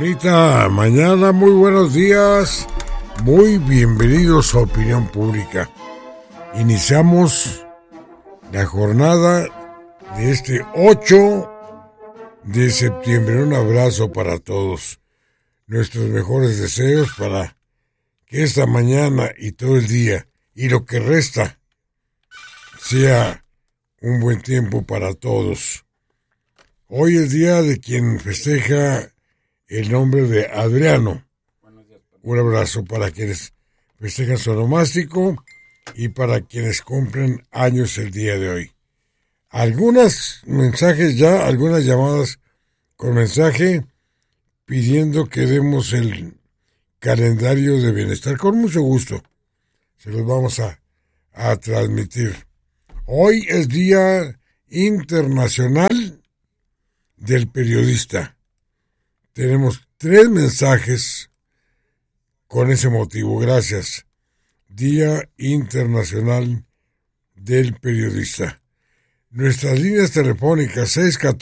Bonita mañana, muy buenos días, muy bienvenidos a Opinión Pública. Iniciamos la jornada de este 8 de septiembre. Un abrazo para todos. Nuestros mejores deseos para que esta mañana y todo el día y lo que resta sea un buen tiempo para todos. Hoy es día de quien festeja el nombre de Adriano. Un abrazo para quienes festejan su onomástico y para quienes cumplen años el día de hoy. Algunos mensajes ya, algunas llamadas con mensaje pidiendo que demos el calendario de bienestar. Con mucho gusto se los vamos a transmitir. Hoy es Día Internacional del Periodista. Tenemos 3 mensajes con ese motivo. Gracias. Día Internacional del Periodista. Nuestras líneas telefónicas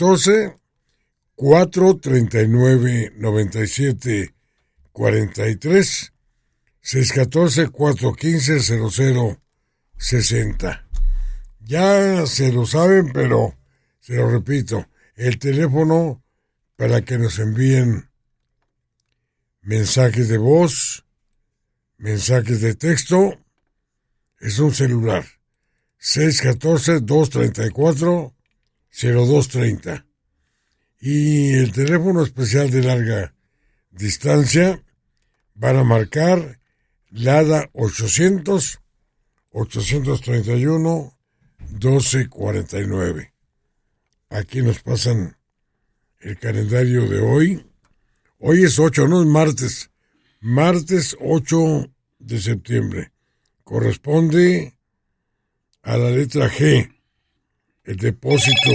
614-439-9743, 614-415-0060. Ya se lo saben, pero se lo repito. El teléfono para que nos envíen mensajes de voz, mensajes de texto, es un celular. 614-234-0230. Y el teléfono especial de larga distancia van a marcar LADA 800-831-1249. Aquí nos pasan el calendario de hoy. Hoy es 8, no es martes. Martes 8 de septiembre. Corresponde a la letra G. El depósito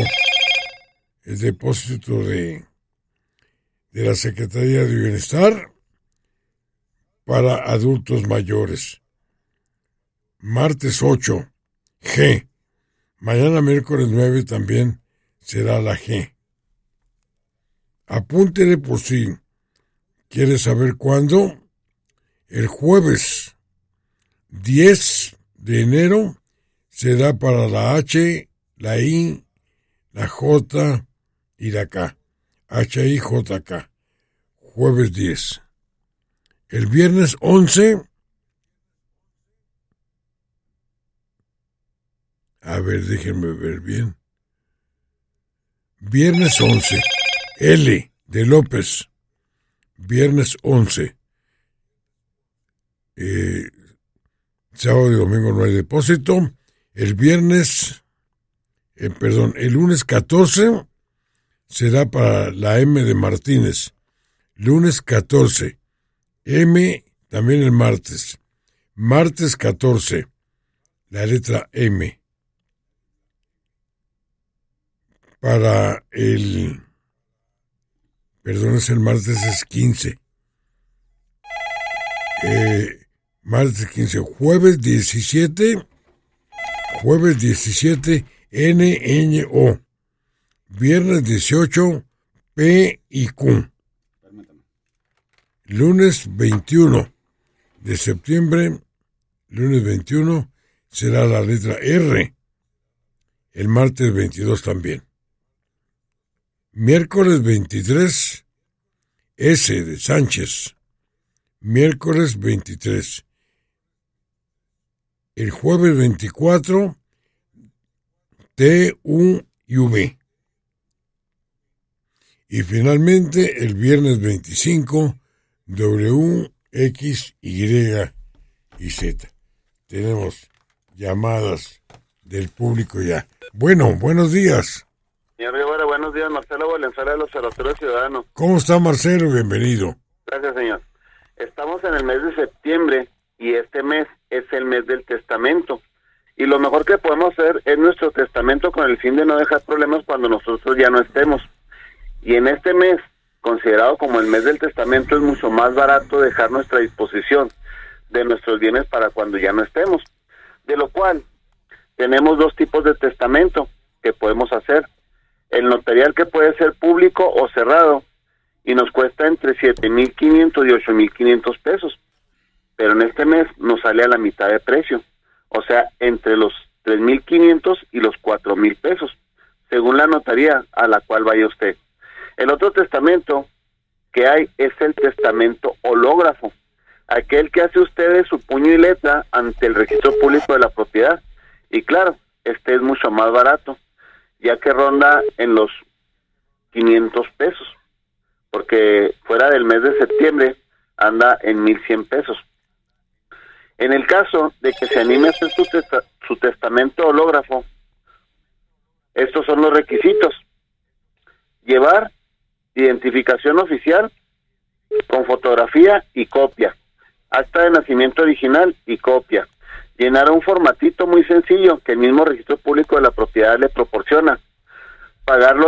de la Secretaría de Bienestar para adultos mayores. Martes 8, G. Mañana miércoles 9 también será la G. Apúntele por si quiere saber cuándo. El jueves 10 de enero será para la H, la I, la J y la K. H-I-J-K. Jueves 10. El viernes 11. A ver, déjenme ver bien. Viernes 11. L de López. Viernes 11. Sábado y domingo no hay depósito. El lunes 14 será para la M de Martínez. Lunes 14. M también el martes. Martes 14. La letra M. Para el martes es 15. Martes 15. Jueves 17, N-Ñ-O. Viernes 18, P y Q. Lunes 21 de septiembre, lunes 21, será la letra R. El martes 22 también. Miércoles 23, S de Sánchez. Miércoles 23. El jueves 24, T, U y V. Y finalmente el viernes 25, W, X, Y y Z. Tenemos llamadas del público ya. Bueno, buenos días. Señor Guevara, buenos días. Marcelo Valenzuela de los Ceroteros Ciudadanos. ¿Cómo está, Marcelo? Bienvenido. Gracias, señor. Estamos en el mes de septiembre y este mes es el mes del testamento. Y lo mejor que podemos hacer es nuestro testamento con el fin de no dejar problemas cuando nosotros ya no estemos. Y en este mes, considerado como el mes del testamento, es mucho más barato dejar nuestra disposición de nuestros bienes para cuando ya no estemos. De lo cual, tenemos 2 tipos de testamento que podemos hacer. El notarial, que puede ser público o cerrado, y nos cuesta entre 7,500 y 8,500 pesos. Pero en este mes nos sale a la mitad de precio. O sea, entre los 3,500 y los 4,000 pesos, según la notaría a la cual vaya usted. El otro testamento que hay es el testamento hológrafo, aquel que hace usted de su puño y letra ante el registro público de la propiedad. Y claro, este es mucho más barato, ya que ronda en los 500 pesos, porque fuera del mes de septiembre anda en 1,100 pesos. En el caso de que se anime a hacer su testamento hológrafo, estos son los requisitos: llevar identificación oficial con fotografía y copia, acta de nacimiento original y copia, llenar un formatito muy sencillo que el mismo registro público de la propiedad le proporciona, pagar los